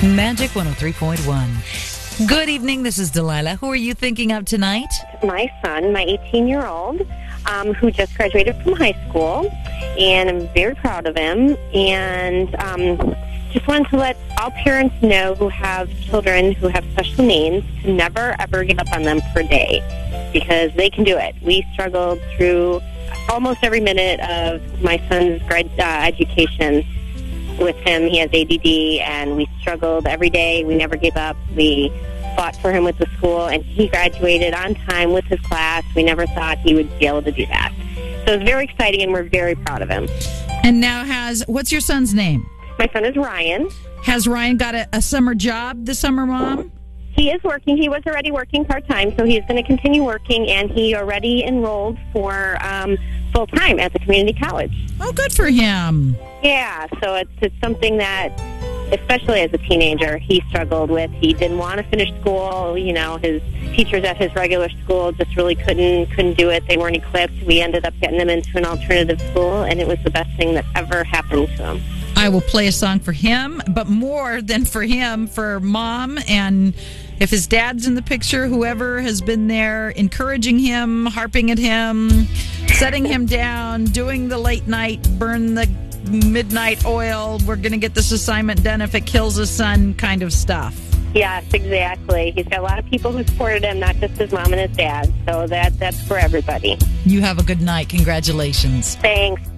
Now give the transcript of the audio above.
Magic 103.1. Good evening. This is Delilah. Who are you thinking of tonight? My son, my 18-year-old, who just graduated from high school, and I'm very proud of him. And just wanted to let all parents know who have children who have special needs to never, ever give up on them per day, because they can do it. We struggled through almost every minute of my son's education with him. He has ADD, and we struggled every day. We never gave up. We fought for him with the school, and he graduated on time with his class. We never thought he would be able to do that. So it's very exciting, and we're very proud of him. And now what's your son's name? My son is Ryan. Has Ryan got a summer job this summer, Mom? He is working. He was already working part-time, so he's going to continue working, and he already enrolled for full-time at the community college. Oh, good for him. Yeah, so it's something that, especially as a teenager, he struggled with. He didn't want to finish school. You know, his teachers at his regular school just really couldn't do it. They weren't equipped. We ended up getting him into an alternative school, and it was the best thing that ever happened to him. I will play a song for him, but more than for him, for Mom. And if his dad's in the picture, whoever has been there encouraging him, harping at him, setting him down, doing the late night, burn the midnight oil, we're going to get this assignment done if it kills his son kind of stuff. Yes, exactly. He's got a lot of people who supported him, not just his mom and his dad. So that's for everybody. You have a good night. Congratulations. Thanks.